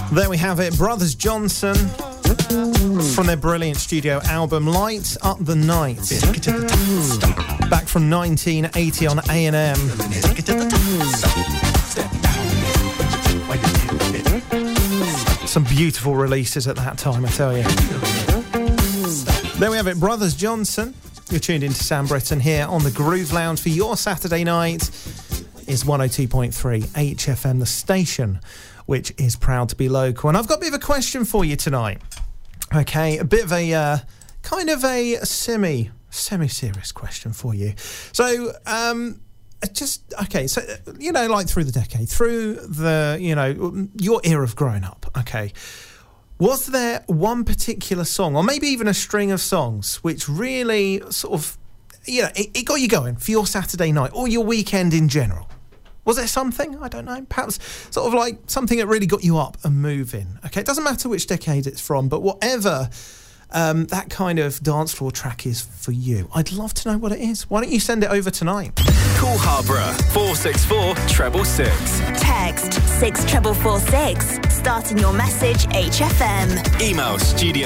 There we have it, Brothers Johnson, from their brilliant studio album Light Up the Night, back from 1980 on A&M. Some beautiful releases at that time, I tell you. There we have it, Brothers Johnson. You're tuned into Sam Britton here on the Groove Lounge for your Saturday night. It's 102.3 HFM, the station which is proud to be local. And I've got a bit of a question for you tonight. Okay, a bit of a kind of a semi-serious question for you. So, so, you know, like through the decade, through the, you know, your era of growing up, okay, was there one particular song, or maybe even a string of songs, which really sort of, you know, it got you going for your Saturday night or your weekend in general? Was there something? I don't know. Perhaps sort of like something that really got you up and moving. Okay, it doesn't matter which decade it's from, but whatever that kind of dance floor track is for you, I'd love to know what it is. Why don't you send it over tonight? Call Harborough 464 666. Text 64446. Starting your message HFM. Email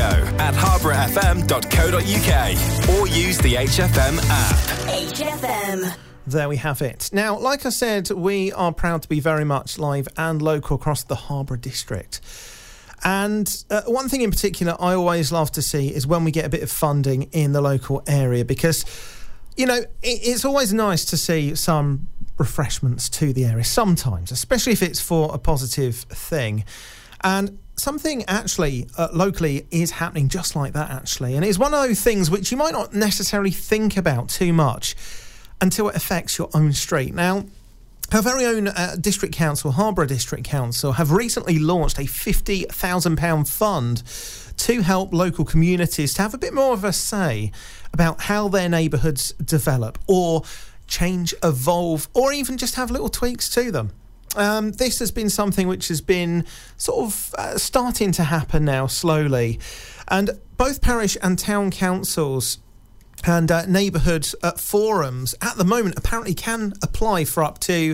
studio@harboroughfm.co.uk or use the HFM app. HFM. There we have it. Now, like I said, we are proud to be very much live and local across the Harborough district. And one thing in particular I always love to see is when we get a bit of funding in the local area, because, you know, it's always nice to see some refreshments to the area sometimes, especially if it's for a positive thing. And something actually locally is happening just like that, actually. And it's one of those things which you might not necessarily think about too much until it affects your own street. Now, our very own District Council, Harborough District Council, have recently launched a £50,000 fund to help local communities to have a bit more of a say about how their neighbourhoods develop or change, evolve, or even just have little tweaks to them. This has been something which has been sort of starting to happen now slowly. And both parish and town councils and neighbourhood forums at the moment apparently can apply for up to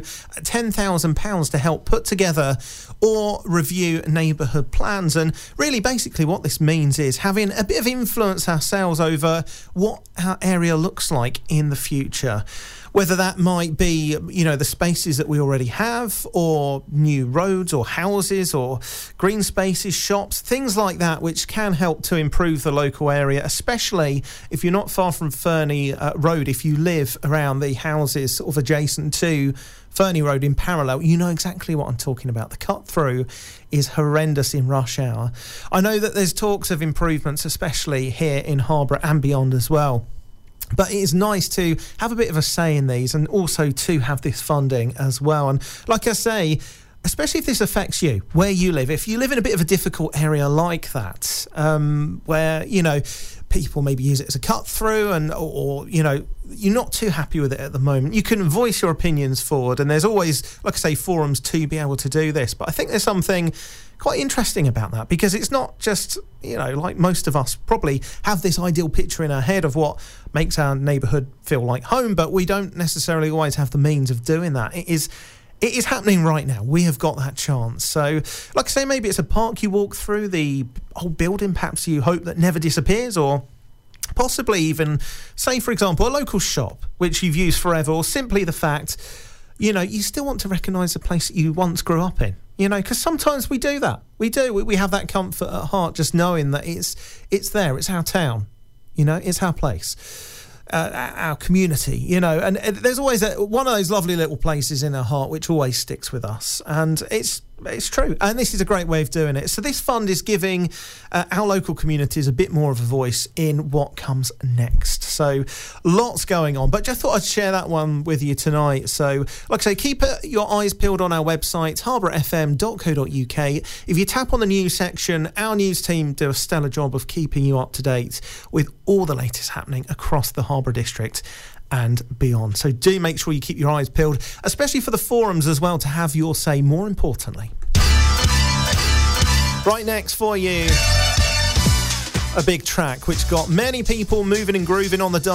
£10,000 to help put together or review neighbourhood plans. And really basically what this means is having a bit of influence ourselves over what our area looks like in the future. Whether that might be, you know, the spaces that we already have, or new roads or houses or green spaces, shops, things like that, which can help to improve the local area, especially if you're not far from Fernie Road. If you live around the houses sort of adjacent to Fernie Road in parallel, you know exactly what I'm talking about. The cut-through is horrendous in rush hour. I know that there's talks of improvements, especially here in Harborough and beyond as well. But it is nice to have a bit of a say in these, and also to have this funding as well. And like I say, especially if this affects you, where you live, if you live in a bit of a difficult area like that, where, you know, people maybe use it as a cut through, and or you know, you're not too happy with it at the moment, you can voice your opinions forward, and there's always, like I say, forums to be able to do this. But I think there's something quite interesting about that, because it's not just, you know, like most of us probably have this ideal picture in our head of what makes our neighbourhood feel like home, but we don't necessarily always have the means of doing that. It is happening right now. We have got that chance. So, like I say, maybe it's a park you walk through, the old building perhaps you hope that never disappears, or possibly even, say, for example, a local shop which you've used forever, or simply the fact, you know, you still want to recognise the place that you once grew up in. You know, because sometimes we do that. We do. We have that comfort at heart, just knowing that it's there. It's our town. You know, it's our place. Our community, you know, and there's always one of those lovely little places in our heart which always sticks with us, and it's true, and this is a great way of doing it. So this fund is giving our local communities a bit more of a voice in what comes next. So lots going on, but just thought I'd share that one with you tonight. So like I say, keep your eyes peeled on our website, harboroughfm.co.uk. If you tap on the news section, our news team do a stellar job of keeping you up to date with all the latest happening across the Harborough district and beyond. So do make sure you keep your eyes peeled, especially for the forums as well, to have your say, more importantly. Right next for you, a big track which got many people moving and grooving on the